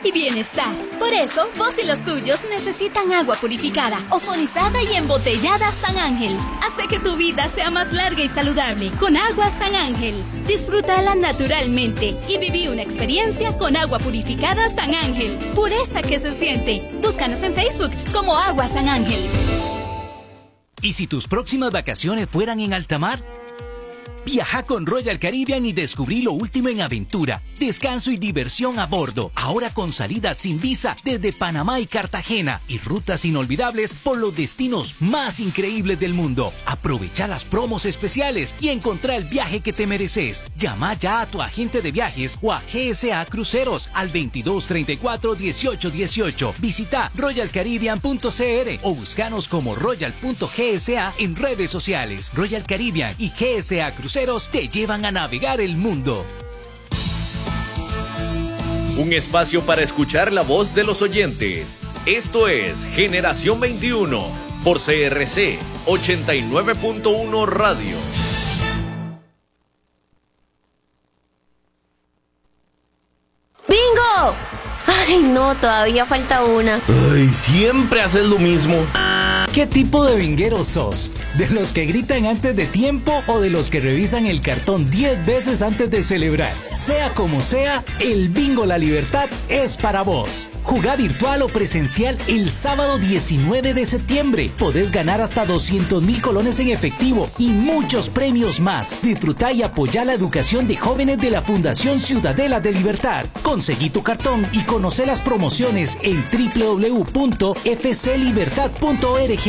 y bienestar. Por eso, vos y los tuyos necesitan agua purificada, ozonizada y embotellada San Ángel. Hace que tu vida sea más larga y saludable con agua San Ángel. Disfrútala naturalmente y viví una experiencia con agua purificada San Ángel. Pureza que se siente. Búscanos en Facebook como Agua San Ángel. ¿Y si tus próximas vacaciones fueran en alta mar? Viaja con Royal Caribbean y descubrí lo último en aventura, descanso y diversión a bordo. Ahora con salidas sin visa desde Panamá y Cartagena y rutas inolvidables por los destinos más increíbles del mundo. Aprovecha las promos especiales y encontrá el viaje que te mereces. Llama ya a tu agente de viajes o a GSA Cruceros al 2234-1818. Visita royalcaribbean.cr o búscanos como royal.gsa en redes sociales. Royal Caribbean y GSA Cruceros te llevan a navegar el mundo. Un espacio para escuchar la voz de los oyentes. Esto es Generación 21 por CRC 89.1 Radio. ¡Bingo! Ay, no, todavía falta una. Ay, siempre haces lo mismo. ¿Qué tipo de vinguero sos? ¿De los que gritan antes de tiempo o de los que revisan el cartón 10 veces antes de celebrar? Sea como sea, el Bingo La Libertad es para vos. Jugá virtual o presencial el sábado 19 de septiembre. Podés ganar hasta 200,000 colones en efectivo y muchos premios más. Disfrutá y apoyá la educación de jóvenes de la Fundación Ciudadela de Libertad. Conseguí tu cartón y conocé las promociones en www.fclibertad.org.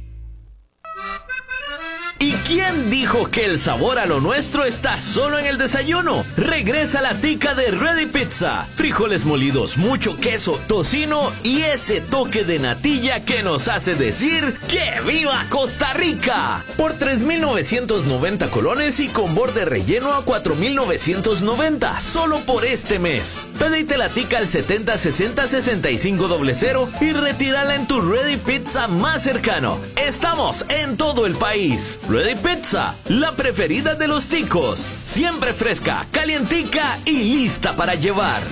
¿Y quién dijo que el sabor a lo nuestro está solo en el desayuno? Regresa la tica de Ready Pizza. Frijoles molidos, mucho queso, tocino y ese toque de natilla que nos hace decir ¡que viva Costa Rica! Por 3,990 colones y con borde relleno a 4,990 solo por este mes. Pedite la tica al 7060-6500 y retírala en tu Ready Pizza más cercano. Estamos en todo el país. Ready Pizza, la preferida de los ticos. Siempre fresca, calientica y lista para llevar.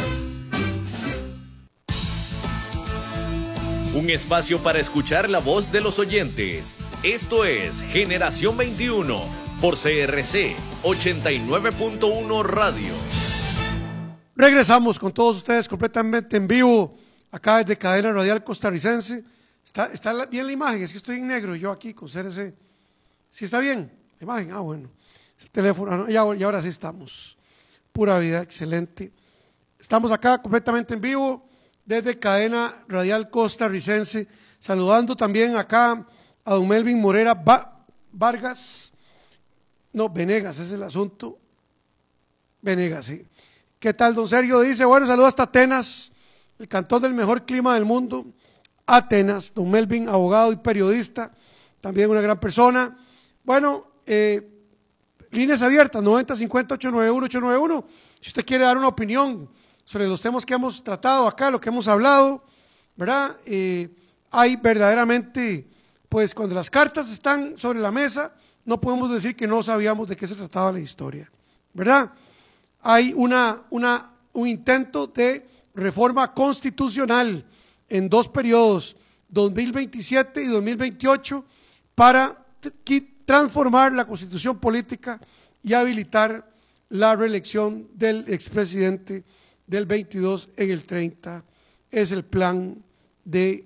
Un espacio para escuchar la voz de los oyentes. Esto es Generación 21 por CRC 89.1 Radio. Regresamos con todos ustedes completamente en vivo, acá desde Cadena Radial Costarricense. Está bien la imagen, es que estoy en negro yo aquí con CRC. ¿Sí está bien la imagen? Ah, bueno. El teléfono, y ahora sí estamos. Pura vida, excelente. Estamos acá completamente en vivo desde Cadena Radial Costarricense, saludando también acá a don Melvin Morera Vargas. No, Venegas es el asunto. Venegas, sí. ¿Qué tal, don Sergio? Dice, bueno, saludos hasta Atenas, el cantón del mejor clima del mundo. Atenas, don Melvin, abogado y periodista, también una gran persona. Bueno, líneas abiertas, 9050-891-891. Si usted quiere dar una opinión sobre los temas que hemos tratado acá, lo que hemos hablado, ¿verdad? Hay verdaderamente, pues cuando las cartas están sobre la mesa, no podemos decir que no sabíamos de qué se trataba la historia, ¿verdad? Hay un intento de reforma constitucional en 2 periodos, 2027 y 2028, para transformar la constitución política y habilitar la reelección del expresidente del 22 en el 30. Es el plan de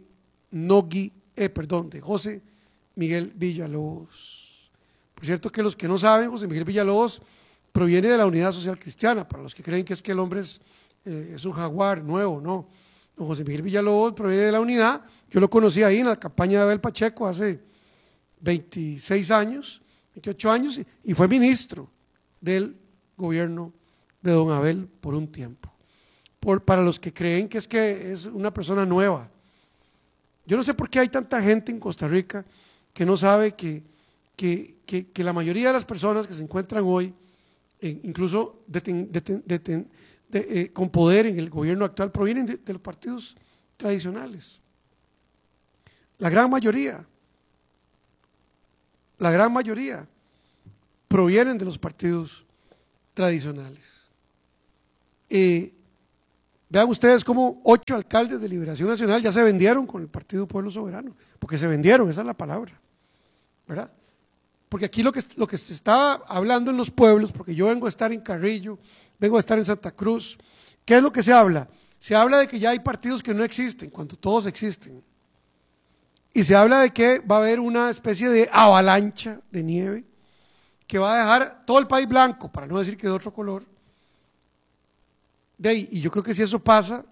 de José Miguel Villalobos. Por cierto que los que no saben, José Miguel Villalobos proviene de la Unidad Social Cristiana, para los que creen que es que el hombre es un jaguar nuevo, no. Don José Miguel Villalobos proviene de la Unidad. Yo lo conocí ahí en la campaña de Abel Pacheco hace 26 años, 28 años, y fue ministro del gobierno de don Abel por un tiempo. Para los que creen que es una persona nueva. Yo no sé por qué hay tanta gente en Costa Rica que no sabe que la mayoría de las personas que se encuentran hoy, incluso con poder en el gobierno actual, provienen de los partidos tradicionales. La gran mayoría provienen de los partidos tradicionales. Vean ustedes cómo 8 alcaldes de Liberación Nacional ya se vendieron con el Partido Pueblo Soberano, porque se vendieron, esa es la palabra, ¿verdad? Porque aquí lo que se está hablando en los pueblos, porque yo vengo a estar en Carrillo, vengo a estar en Santa Cruz, ¿qué es lo que se habla? Se habla de que ya hay partidos que no existen, cuando todos existen. Y se habla de que va a haber una especie de avalancha de nieve que va a dejar todo el país blanco, para no decir que de otro color. Y yo creo que si eso pasa,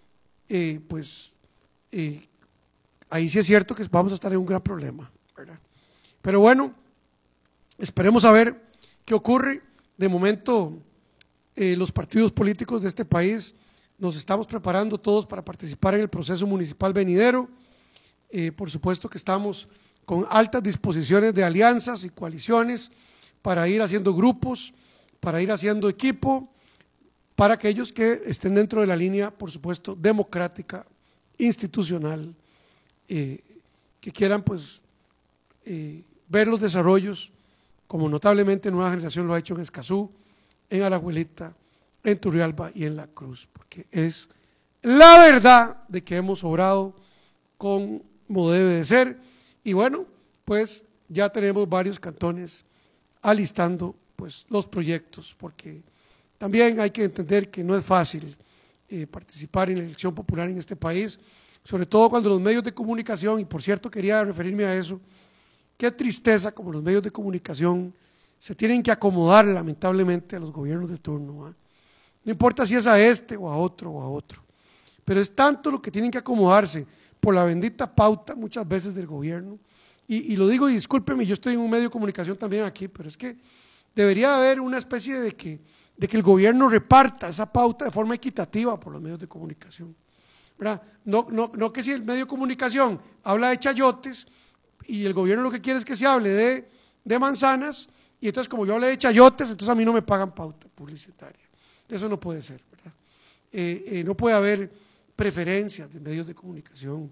ahí sí es cierto que vamos a estar en un gran problema, ¿verdad? Pero bueno, esperemos a ver qué ocurre. De momento, los partidos políticos de este país nos estamos preparando todos para participar en el proceso municipal venidero. Por supuesto que estamos con altas disposiciones de alianzas y coaliciones para ir haciendo grupos, para ir haciendo equipo, para aquellos que estén dentro de la línea, por supuesto, democrática, institucional, que quieran pues ver los desarrollos, como notablemente Nueva Generación lo ha hecho en Escazú, en Alajuelita, en Turrialba y en La Cruz, porque es la verdad de que hemos obrado como debe de ser. Y bueno, pues ya tenemos varios cantones alistando pues los proyectos, porque también hay que entender que no es fácil participar en la elección popular en este país, sobre todo cuando los medios de comunicación, y por cierto quería referirme a eso, qué tristeza como los medios de comunicación se tienen que acomodar lamentablemente a los gobiernos de turno, ¿eh? No importa si es a este o a otro, pero es tanto lo que tienen que acomodarse por la bendita pauta muchas veces del gobierno, y lo digo y discúlpeme, yo estoy en un medio de comunicación también aquí, pero es que debería haber una especie de que el gobierno reparta esa pauta de forma equitativa por los medios de comunicación, ¿verdad? No que si el medio de comunicación habla de chayotes y el gobierno lo que quiere es que se hable de manzanas, y entonces como yo hablé de chayotes, entonces a mí no me pagan pauta publicitaria. Eso no puede ser, ¿verdad? No puede haber preferencias de medios de comunicación.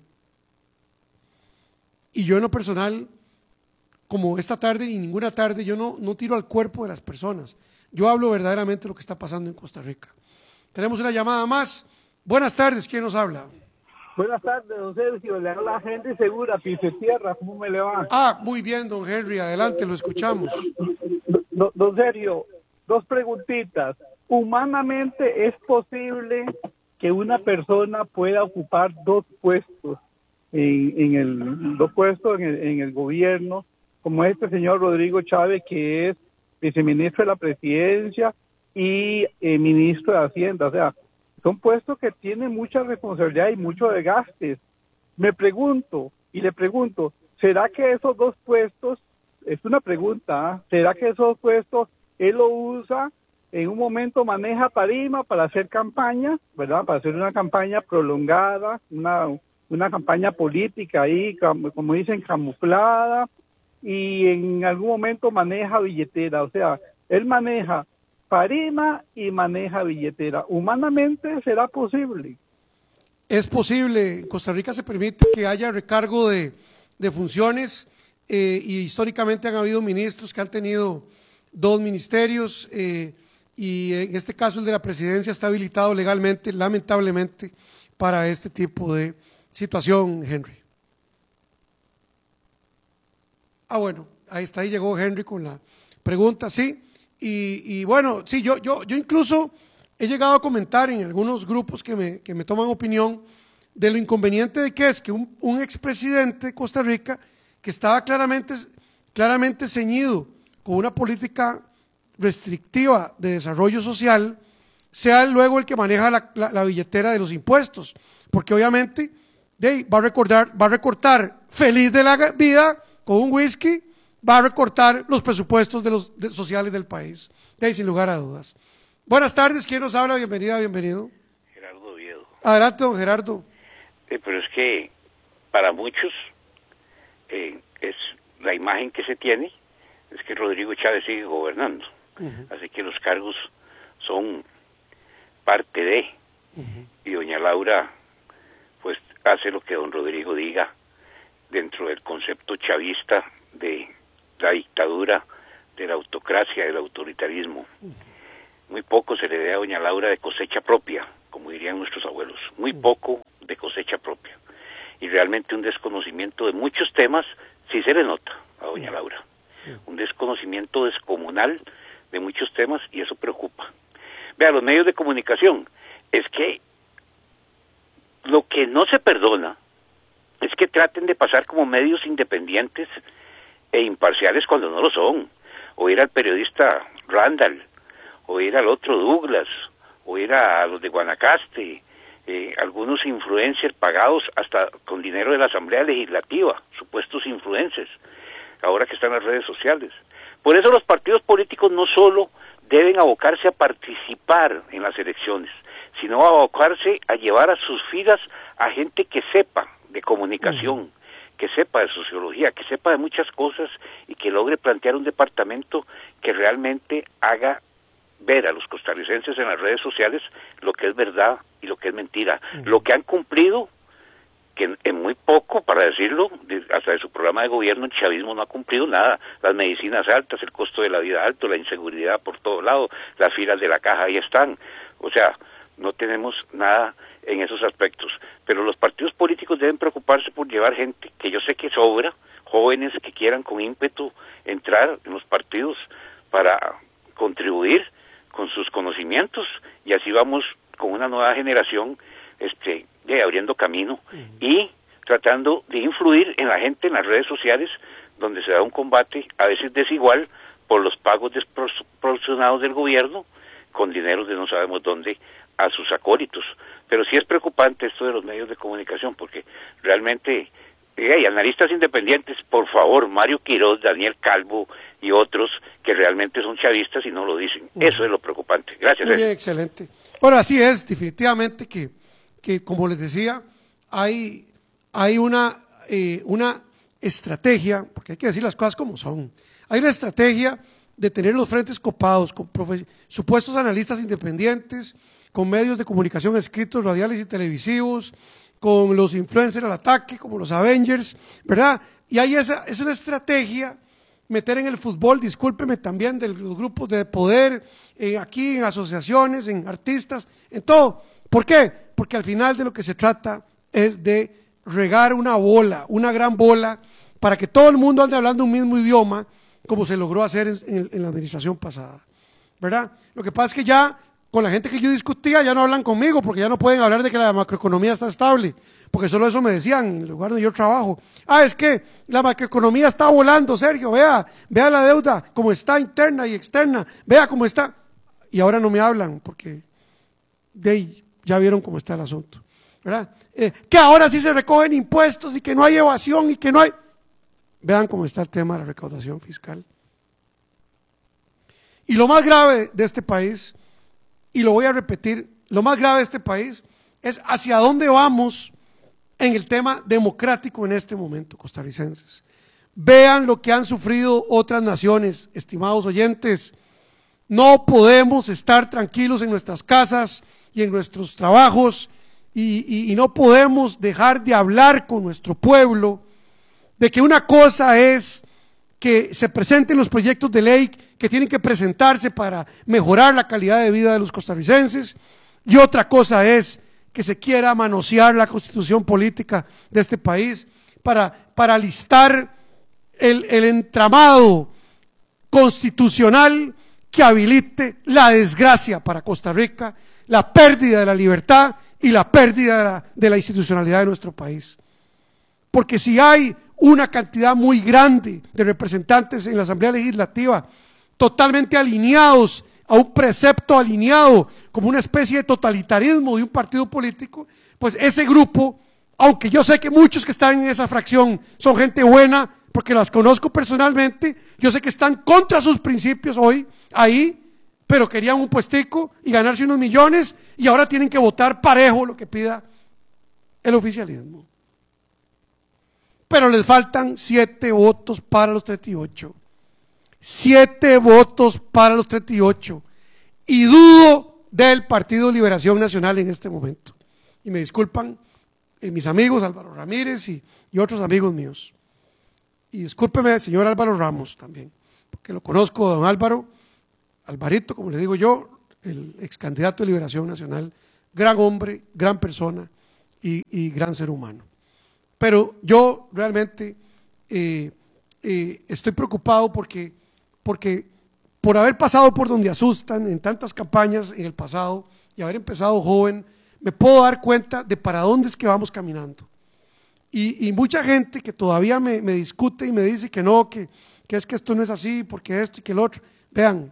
Y yo en lo personal, como esta tarde y ninguna tarde, yo no tiro al cuerpo de las personas. Yo hablo verdaderamente de lo que está pasando en Costa Rica. Tenemos una llamada más. Buenas tardes, ¿quién nos habla? Buenas tardes, don Sergio. Le habla Henry Segura, Piso Tierra. ¿Cómo me le va? Muy bien, don Henry. Adelante, lo escuchamos. Don Sergio, 2 preguntitas. ¿Humanamente es posible que una persona pueda ocupar 2 puestos en el gobierno, como este señor Rodrigo Chávez, que es viceministro de la Presidencia y ministro de Hacienda? O sea, son puestos que tienen mucha responsabilidad y mucho desgastes. Me pregunto, y le pregunto, ¿será que esos 2 puestos, es una pregunta, ¿será que esos 2 puestos él lo usa, en un momento maneja tarima para hacer campaña, ¿verdad? Para hacer una campaña prolongada, una campaña política ahí, como dicen, camuflada, y en algún momento maneja billetera? O sea, él maneja tarima y maneja billetera. ¿Humanamente será posible? Es posible. En Costa Rica se permite que haya recargo de funciones, y históricamente han habido ministros que han tenido 2 ministerios, y en este caso el de la presidencia está habilitado legalmente, lamentablemente, para este tipo de situación, Henry. Bueno, ahí llegó Henry con la pregunta, sí. Y bueno, sí, yo incluso he llegado a comentar en algunos grupos que me toman opinión de lo inconveniente de que es que un expresidente de Costa Rica, que estaba claramente ceñido con una política restrictiva de desarrollo social, sea luego el que maneja la billetera de los impuestos, porque obviamente va a recortar feliz de la vida con un whisky, va a recortar los presupuestos sociales del país, sin lugar a dudas. Buenas tardes, ¿quién nos habla? Bienvenido. Gerardo Oviedo. Adelante, don Gerardo. Pero es que para muchos es la imagen que se tiene es que Rodrigo Chávez sigue gobernando. Así que los cargos son parte de, y doña Laura pues hace lo que don Rodrigo diga dentro del concepto chavista de la dictadura, de la autocracia, del autoritarismo. Muy poco se le ve a doña Laura de cosecha propia, como dirían nuestros abuelos, muy poco de cosecha propia. Y realmente un desconocimiento de muchos temas sí se le nota a doña Laura. Un desconocimiento descomunal de muchos temas y eso preocupa. Vea, los medios de comunicación, es que lo que no se perdona es que traten de pasar como medios independientes e imparciales cuando no lo son. Oír al periodista Randall, oír al otro Douglas, oír a los de Guanacaste, algunos influencers pagados hasta con dinero de la Asamblea Legislativa, supuestos influencers, ahora que están en las redes sociales. Por eso los partidos políticos no solo deben abocarse a participar en las elecciones, sino a abocarse a llevar a sus filas a gente que sepa de comunicación, que sepa de sociología, que sepa de muchas cosas y que logre plantear un departamento que realmente haga ver a los costarricenses en las redes sociales lo que es verdad y lo que es mentira. Lo que han cumplido, que en muy poco, para decirlo, hasta de su programa de gobierno, el chavismo no ha cumplido nada. Las medicinas altas, el costo de la vida alto, la inseguridad por todos lados, las filas de la caja ahí están. O sea, no tenemos nada en esos aspectos. Pero los partidos políticos deben preocuparse por llevar gente, que yo sé que sobra, jóvenes que quieran con ímpetu entrar en los partidos para contribuir con sus conocimientos, y así vamos con una nueva generación abriendo camino y tratando de influir en la gente en las redes sociales, donde se da un combate a veces desigual por los pagos desproporcionados del gobierno con dineros de no sabemos dónde a sus acólitos. Pero sí es preocupante esto de los medios de comunicación, porque realmente hay analistas independientes, por favor, Mario Quiroz, Daniel Calvo y otros que realmente son chavistas y no lo dicen. Eso es lo preocupante. Gracias. Muy bien, excelente. Bueno, así es, definitivamente que como les decía, hay una estrategia, porque hay que decir las cosas como son, hay una estrategia de tener los frentes copados con supuestos analistas independientes, con medios de comunicación escritos, radiales y televisivos, con los influencers al ataque, como los Avengers, ¿verdad? Y ahí es una estrategia meter en el fútbol, discúlpeme, también de los grupos de poder, aquí en asociaciones, en artistas, en todo. ¿Por qué? Porque al final de lo que se trata es de regar una bola, una gran bola, para que todo el mundo ande hablando un mismo idioma, como se logró hacer en la administración pasada, ¿verdad? Lo que pasa es que ya con la gente que yo discutía ya no hablan conmigo, porque ya no pueden hablar de que la macroeconomía está estable, porque solo eso me decían en el lugar donde yo trabajo. Es que la macroeconomía está volando, Sergio, vea la deuda, cómo está interna y externa, vea cómo está. Y ahora no me hablan, porque ya vieron cómo está el asunto, ¿verdad? Que ahora sí se recogen impuestos y que no hay evasión y que no hay... Vean cómo está el tema de la recaudación fiscal. Y lo más grave de este país, y lo voy a repetir, lo más grave de este país es hacia dónde vamos en el tema democrático en este momento, costarricenses. Vean lo que han sufrido otras naciones, estimados oyentes. No podemos estar tranquilos en nuestras casas y en nuestros trabajos y no podemos dejar de hablar con nuestro pueblo de que una cosa es que se presenten los proyectos de ley que tienen que presentarse para mejorar la calidad de vida de los costarricenses, y otra cosa es que se quiera manosear la constitución política de este país para alistar el entramado constitucional que habilite la desgracia para Costa Rica, la pérdida de la libertad y la pérdida de la institucionalidad de nuestro país. Porque si hay una cantidad muy grande de representantes en la Asamblea Legislativa totalmente alineados a un precepto alineado como una especie de totalitarismo de un partido político, pues ese grupo, aunque yo sé que muchos que están en esa fracción son gente buena, porque las conozco personalmente, yo sé que están contra sus principios hoy, ahí, pero querían un puestico y ganarse unos millones y ahora tienen que votar parejo lo que pida el oficialismo. Pero les faltan 7 votos para los 38. 7 votos para los 38. Y dudo del Partido Liberación Nacional en este momento. Y me disculpan mis amigos Álvaro Ramírez y otros amigos míos. Y discúlpeme, señor Álvaro Ramos también, porque lo conozco, don Álvaro, Alvarito, como le digo yo, el ex candidato de Liberación Nacional gran hombre, gran persona y gran ser humano. Pero yo realmente estoy preocupado porque por haber pasado por donde asustan en tantas campañas en el pasado y haber empezado joven, me puedo dar cuenta de para dónde es que vamos caminando. Y mucha gente que todavía me discute y me dice que no, que es que esto no es así, porque esto y que el otro. Vean,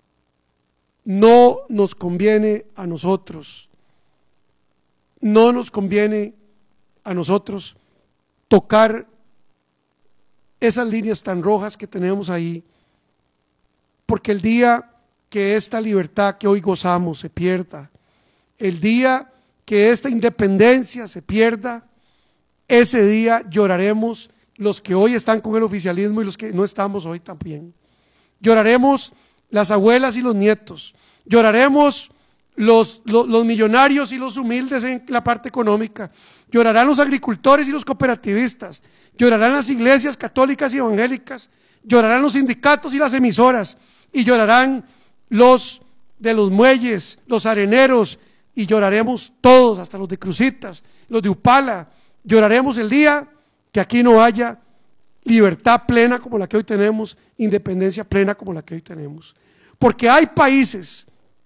no nos conviene a nosotros, no nos conviene a nosotros tocar esas líneas tan rojas que tenemos ahí, porque el día que esta libertad que hoy gozamos se pierda, el día que esta independencia se pierda, ese día lloraremos los que hoy están con el oficialismo y los que no estamos hoy también. Lloraremos las abuelas y los nietos, lloraremos los millonarios y los humildes en la parte económica, llorarán los agricultores y los cooperativistas, llorarán las iglesias católicas y evangélicas, llorarán los sindicatos y las emisoras, y llorarán los de los muelles, los areneros, y lloraremos todos, hasta los de Cruzitas, los de Upala. Lloraremos el día que aquí no haya libertad plena como la que hoy tenemos, independencia plena como la que hoy tenemos. Porque hay países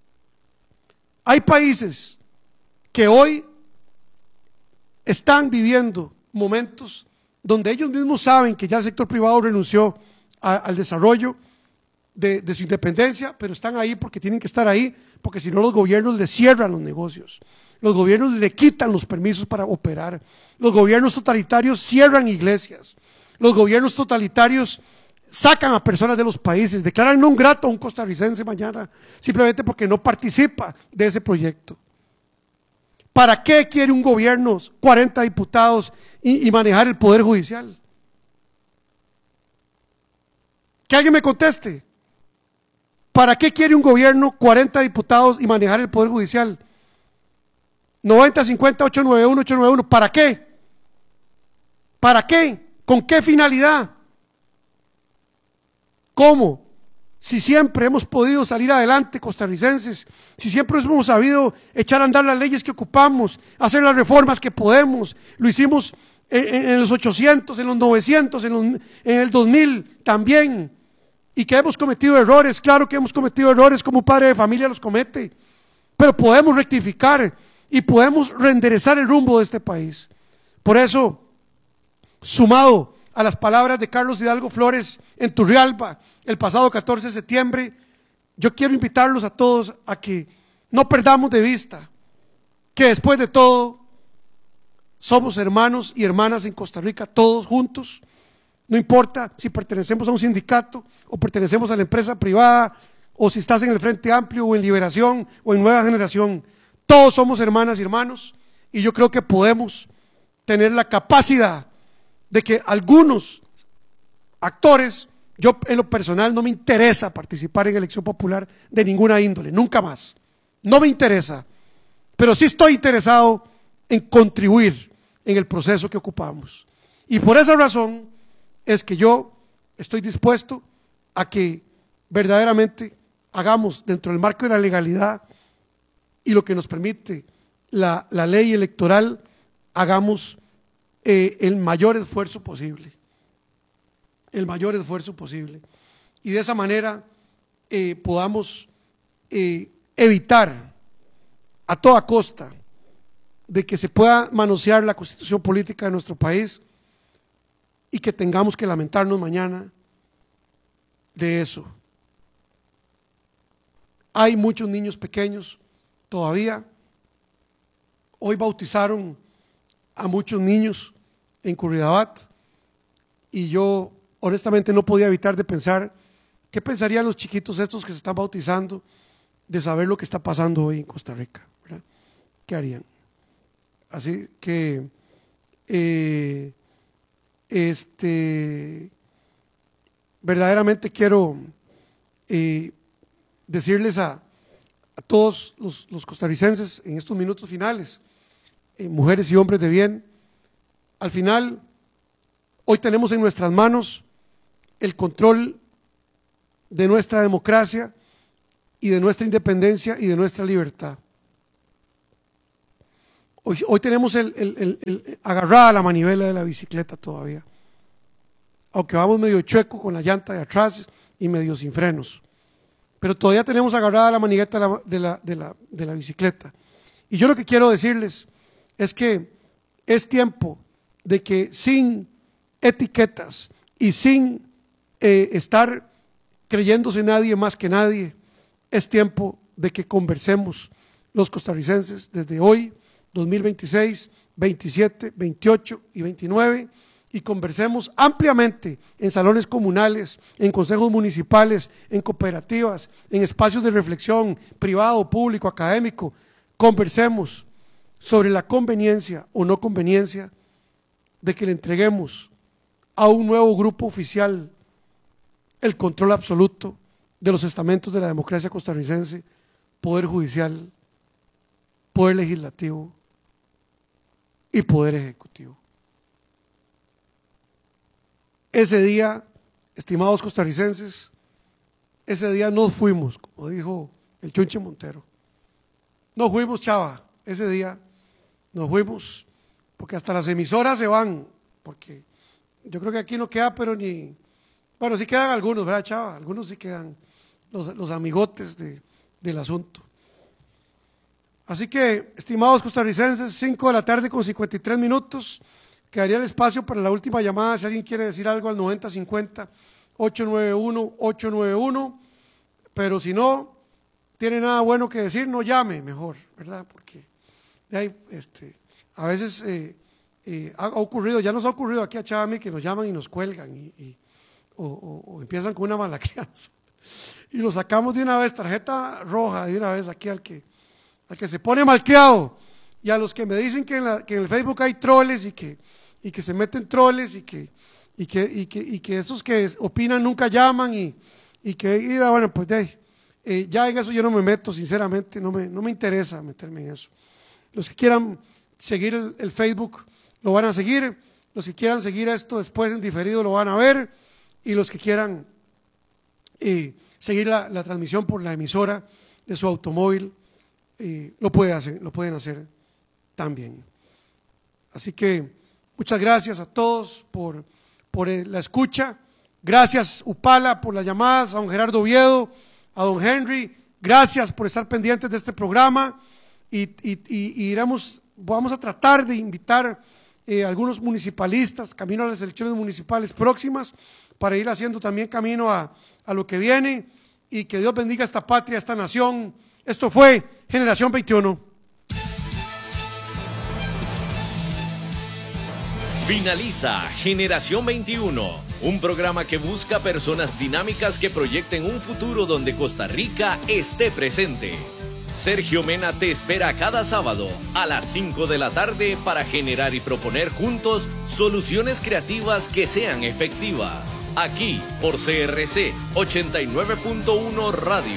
que hoy están viviendo momentos donde ellos mismos saben que ya el sector privado renunció al desarrollo de su independencia, pero están ahí porque tienen que estar ahí, porque si no los gobiernos les cierran los negocios, los gobiernos le quitan los permisos para operar, los gobiernos totalitarios cierran iglesias, los gobiernos totalitarios sacan a personas de los países, declaran non grato a un costarricense mañana, simplemente porque no participa de ese proyecto. ¿Para qué quiere un gobierno 40 diputados y manejar el poder judicial? Que alguien me conteste. ¿Para qué quiere un gobierno 40 diputados y manejar el poder judicial? 90, 50, 891, 891, ¿para qué? ¿Para qué? ¿Con qué finalidad? ¿Cómo? Si siempre hemos podido salir adelante, costarricenses, si siempre hemos sabido echar a andar las leyes que ocupamos, hacer las reformas que podemos, lo hicimos en los 800, en los 900, en el 2000 también, y que hemos cometido errores, claro que hemos cometido errores, como un padre de familia los comete, pero podemos rectificar y podemos reenderezar el rumbo de este país. Por eso, sumado a las palabras de Carlos Hidalgo Flores en Turrialba el pasado 14 de septiembre, yo quiero invitarlos a todos a que no perdamos de vista que después de todo somos hermanos y hermanas en Costa Rica, todos juntos. No importa si pertenecemos a un sindicato o pertenecemos a la empresa privada, o si estás en el Frente Amplio o en Liberación o en Nueva Generación, todos somos hermanas y hermanos, y yo creo que podemos tener la capacidad de que algunos actores, yo en lo personal no me interesa participar en elección popular de ninguna índole, nunca más, no me interesa, pero sí estoy interesado en contribuir en el proceso que ocupamos, y por esa razón es que yo estoy dispuesto a que verdaderamente hagamos dentro del marco de la legalidad y lo que nos permite la ley electoral, hagamos el mayor esfuerzo posible, y de esa manera podamos evitar a toda costa de que se pueda manosear la constitución política de nuestro país y que tengamos que lamentarnos mañana de eso. Hay muchos niños pequeños todavía. Hoy bautizaron a muchos niños en Curridabat y yo honestamente no podía evitar de pensar qué pensarían los chiquitos estos que se están bautizando de saber lo que está pasando hoy en Costa Rica, ¿verdad? ¿Qué harían? Así que verdaderamente quiero decirles a todos los costarricenses en estos minutos finales, mujeres y hombres de bien, al final hoy tenemos en nuestras manos el control de nuestra democracia y de nuestra independencia y de nuestra libertad. Hoy tenemos agarrada la manivela de la bicicleta todavía, aunque vamos medio chueco con la llanta de atrás y medio sin frenos, pero todavía tenemos agarrada la manigueta de la bicicleta. Y yo lo que quiero decirles es que es tiempo de que sin etiquetas y sin estar creyéndose nadie más que nadie, es tiempo de que conversemos los costarricenses desde hoy, 2026, 27, 28 y 29, y conversemos ampliamente en salones comunales, en consejos municipales, en cooperativas, en espacios de reflexión privado, público, académico. Conversemos sobre la conveniencia o no conveniencia de que le entreguemos a un nuevo grupo oficial el control absoluto de los estamentos de la democracia costarricense, poder judicial, poder legislativo y poder ejecutivo. Ese día, estimados costarricenses, ese día nos fuimos, como dijo el Chunche Montero. Nos fuimos, chava, ese día nos fuimos, porque hasta las emisoras se van, porque yo creo que aquí no queda, pero ni, bueno, sí quedan algunos, ¿verdad, chava? Algunos sí quedan, los amigotes del asunto. Así que, estimados costarricenses, 5 de la tarde con 53 minutos, quedaría el espacio para la última llamada, si alguien quiere decir algo al 9050-891-891, pero si no tiene nada bueno que decir, no llame mejor, ¿verdad? Porque de ahí, a veces ha ocurrido, ya nos ha ocurrido aquí a Chava que nos llaman y nos cuelgan o empiezan con una mala crianza y lo sacamos de una vez, tarjeta roja de una vez aquí al que se pone malcriado, y a los que me dicen que en el Facebook hay troles y que se meten troles y que esos que opinan nunca llaman y bueno, pues ya en eso yo no me meto, sinceramente, no me interesa meterme en eso. Los que quieran seguir el Facebook lo van a seguir, los que quieran seguir esto después en diferido lo van a ver, y los que quieran seguir la transmisión por la emisora de su automóvil lo pueden hacer también. Así que muchas gracias a todos por la escucha. Gracias, Upala, por las llamadas, a don Gerardo Oviedo, a don Henry, gracias por estar pendientes de este programa, y vamos a tratar de invitar a algunos municipalistas camino a las elecciones municipales próximas, para ir haciendo también camino a lo que viene, y que Dios bendiga esta patria, esta nación. Esto fue Generación 21. Finaliza Generación 21, un programa que busca personas dinámicas que proyecten un futuro donde Costa Rica esté presente. Sergio Mena te espera cada sábado a las 5 de la tarde para generar y proponer juntos soluciones creativas que sean efectivas. Aquí por CRC 89.1 Radio.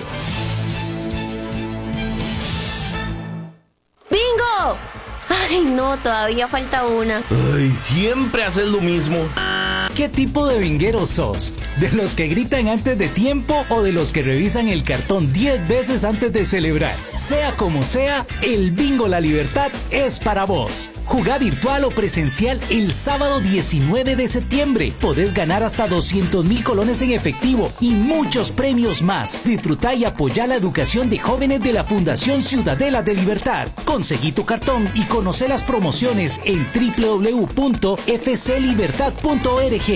¡Bingo! Ay, no, todavía falta una. Ay, siempre haces lo mismo. ¿Qué tipo de vinguero sos? ¿De los que gritan antes de tiempo o de los que revisan el cartón 10 veces antes de celebrar? Sea como sea, el Bingo La Libertad es para vos. Jugá virtual o presencial el sábado 19 de septiembre. Podés ganar hasta 200,000 colones en efectivo y muchos premios más. Disfrutá y apoyá la educación de jóvenes de la Fundación Ciudadela de Libertad. Conseguí tu cartón y conocé las promociones en www.fclibertad.org.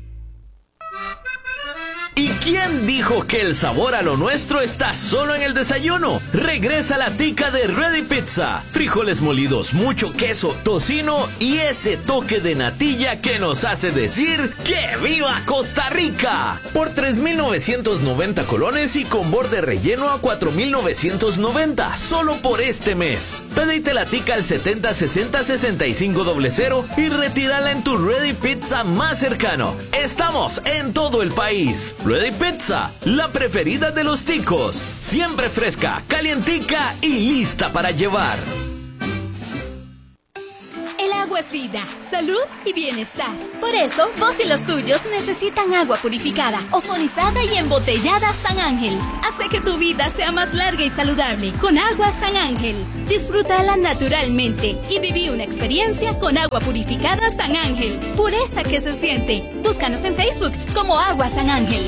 ¿Y quién dijo que el sabor a lo nuestro está solo en el desayuno? Regresa la tica de Ready Pizza. Frijoles molidos, mucho queso, tocino y ese toque de natilla que nos hace decir ¡que viva Costa Rica! Por 3,990 colones y con borde relleno a 4,990, solo por este mes. Pedite la tica al 7060-6500 y retírala en tu Ready Pizza más cercano. Estamos en todo el país. Ready Pizza, la preferida de los ticos. Siempre fresca, calientica y lista para llevar. El agua Agua es vida, salud y bienestar. Por eso, vos y los tuyos necesitan agua purificada, ozonizada y embotellada San Ángel. Hace que tu vida sea más larga y saludable con agua San Ángel. Disfrútala naturalmente y viví una experiencia con agua purificada San Ángel. Pureza que se siente. Búscanos en Facebook como Agua San Ángel.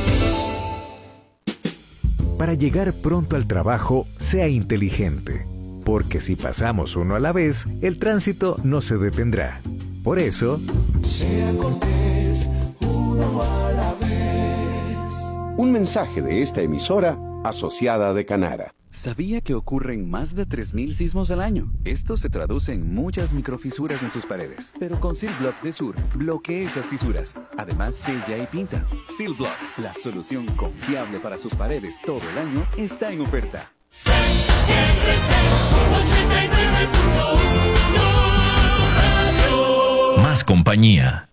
Para llegar pronto al trabajo, sea inteligente. Porque si pasamos uno a la vez, el tránsito no se detendrá. Por eso, sea cortés, uno a la vez. Un mensaje de esta emisora asociada de Canara. ¿Sabía que ocurren más de 3.000 sismos al año? Esto se traduce en muchas microfisuras en sus paredes. Pero con Silblock de Sur, bloquea esas fisuras. Además, sella y pinta. Silblock, la solución confiable para sus paredes todo el año, está en oferta. Más compañía.